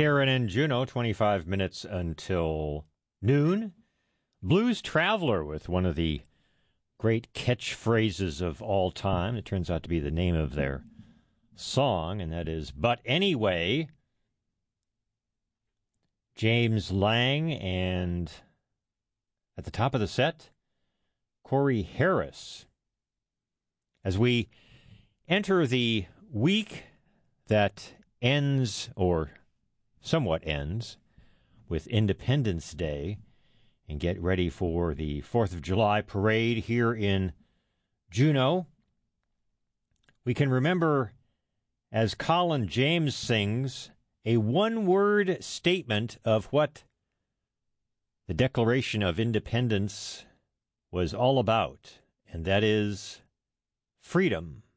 KRNN Juneau, 25 minutes until noon. Blues Traveler with one of the great catchphrases of all time. It turns out to be the name of their song, and that is But Anyway. James Lang, and at the top of the set, Corey Harris. As we enter the week that ends, or somewhat ends, with Independence Day, and get ready for the 4th of July parade here in Juneau, we can remember, as Colin James sings, a one-word statement of what the Declaration of Independence was all about, and that is freedom.